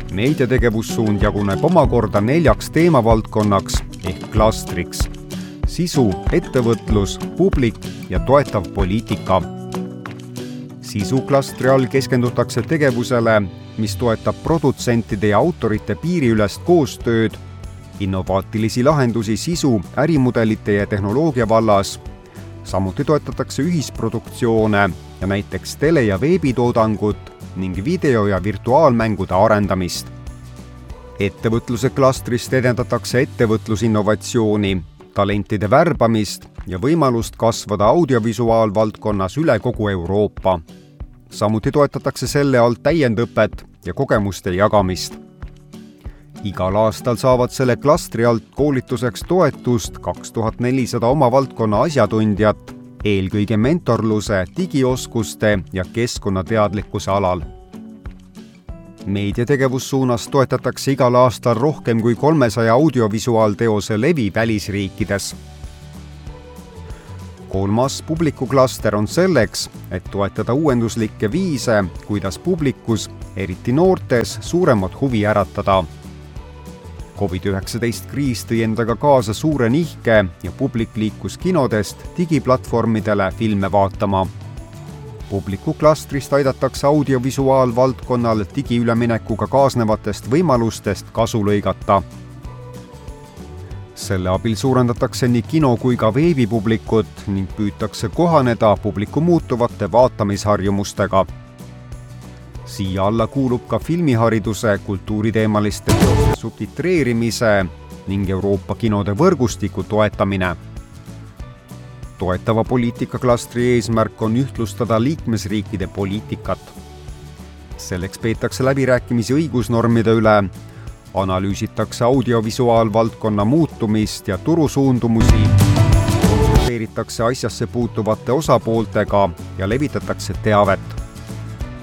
Meediategevussuund jaguneb omakorda 4 teemavaldkonnaks ehk klastriks: sisu, ettevõtlus, publik ja toetav poliitika. Sisuklastri all keskendutakse tegevusele, mis toetab produtsentide ja autorite piiriülest koostööd, innovaatilisi lahendusi sisu, ärimudelite ja tehnoloogia vallas. Samuti toetatakse ühisproduktsioone ja näiteks tele- ja veebitoodangut ning video- ja virtuaalmängude arendamist. Ettevõtluse klastrist edendatakse ettevõtlusinnovatsiooni, talentide värbamist ja võimalust kasvada audiovisuaalvaldkonnas üle kogu Euroopa. Samuti toetatakse selle alt täiendõpet ja kogemuste jagamist. Igal aastal saavad selle klastri alt koolituseks toetust 2400 oma valdkonna asjatundjat, eelkõige mentorluse, digioskuste ja keskkonnateadlikkuse alal. Meediategevussuunas toetatakse igal aastal rohkem kui 300 audiovisuaalteose levi välisriikides. 3. publikuklaster on selleks, et toetada uuenduslikke viise, kuidas publikus, eriti noortes, suuremat huvi äratada. COVID-19 kriis tõi endaga kaasa suure nihke ja publik liikus kinodest digiplatvormidele filme vaatama. Publikuklastrist aidatakse audiovisuaalvaldkonnal digiüleminekuga kaasnevatest võimalustest kasu lõigata. Selle abil suurendatakse nii kino kui ka veebipublikut ning püütakse kohaneda publiku muutuvate vaatamisharjumustega. Siia alla kuulub ka filmihariduse, kultuuriteemaliste teoste subtitreerimise ning Euroopa kinode võrgustiku toetamine. Toetava poliitikaklastri eesmärk on ühtlustada liikmesriikide poliitikat. Selleks peetakse läbirääkimisi õigusnormide üle, analüüsitakse audiovisuaalvaldkonna muutumist ja turusuundumusi, konsulteeritakse asjasse puutuvate osapooltega ja levitatakse teavet.